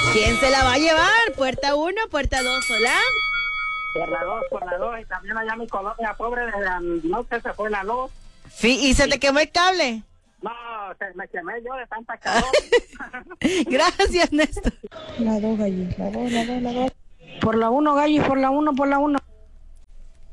¿Quién se la va a llevar? Puerta 1, puerta 2, hola. Por la 2, y también allá mi colonia pobre, desde la noche se fue la luz. ¿Y se te quemó el cable? No, me quemé yo de tanta calor. Gracias, Néstor. La 2, gallo, la 2. Por la 1, gallo, por la 1.